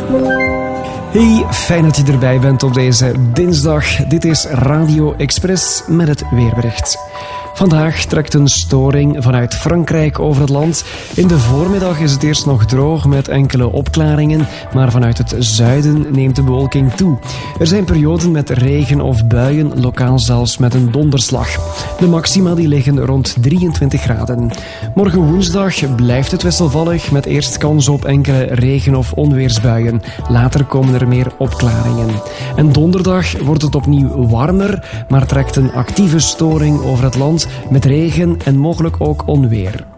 Hey, fijn dat je erbij bent op deze dinsdag. Dit is Radio Express met het weerbericht. Vandaag trekt een storing vanuit Frankrijk over het land. In de voormiddag is het eerst nog droog met enkele opklaringen, maar vanuit het zuiden neemt de bewolking toe. Er zijn perioden met regen of buien, lokaal zelfs met een donderslag. De maxima die liggen rond 23 graden. Morgen woensdag blijft het wisselvallig met eerst kans op enkele regen- of onweersbuien. Later komen er meer opklaringen. En donderdag wordt het opnieuw warmer, maar trekt een actieve storing over het land met regen en mogelijk ook onweer.